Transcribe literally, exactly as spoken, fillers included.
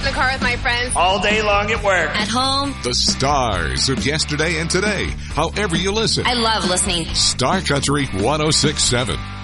In the car with my friends. All day long at work. At home. The stars of yesterday and today. However you listen. I love listening. Star Country one oh six point seven.